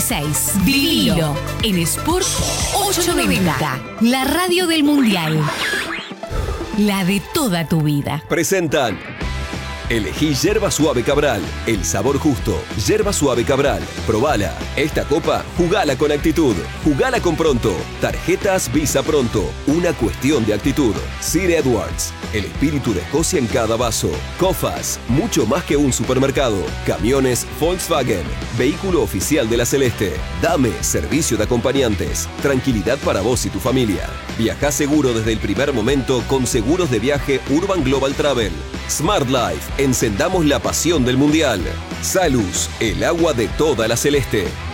16. Vivilo en Sport 890. La radio del Mundial. La de toda tu vida. Presentan. Elegí Yerba Suave Cabral, el sabor justo. Yerba Suave Cabral, probala. Esta copa, jugala con actitud. Jugala con Pronto. Tarjetas Visa Pronto, una cuestión de actitud. Sir Edwards, el espíritu de Escocia en cada vaso. Cofas, mucho más que un supermercado. Camiones Volkswagen, vehículo oficial de la Celeste. Dame, servicio de acompañantes. Tranquilidad para vos y tu familia. Viajá seguro desde el primer momento con seguros de viaje Urban Global Travel. Smart Life, encendamos la pasión del Mundial. Salus, el agua de toda la Celeste.